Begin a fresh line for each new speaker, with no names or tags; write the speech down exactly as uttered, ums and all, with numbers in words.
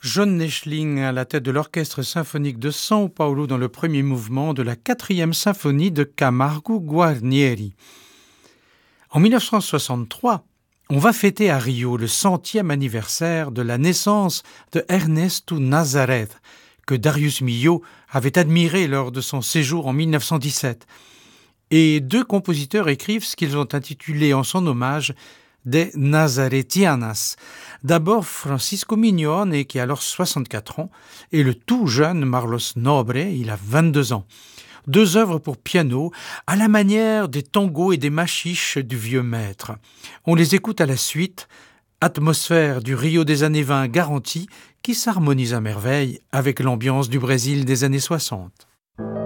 John Neschling à la tête de l'orchestre symphonique de São Paulo dans le premier mouvement de la quatrième symphonie de Camargo Guarnieri. En mille neuf cent soixante-trois, on va fêter à Rio le centième anniversaire de la naissance de Ernesto Nazareth, que Darius Milhaud avait admiré lors de son séjour en mille neuf cent dix-sept. Et deux compositeurs écrivent ce qu'ils ont intitulé en son hommage des Nazaretianas. D'abord Francisco Mignone, qui a alors soixante-quatre ans, et le tout jeune Marlos Nobre, il a vingt-deux ans. Deux œuvres pour piano, à la manière des tangos et des machiches du vieux maître. On les écoute à la suite, atmosphère du Rio des années vingt garantie, qui s'harmonise à merveille avec l'ambiance du Brésil des années soixante.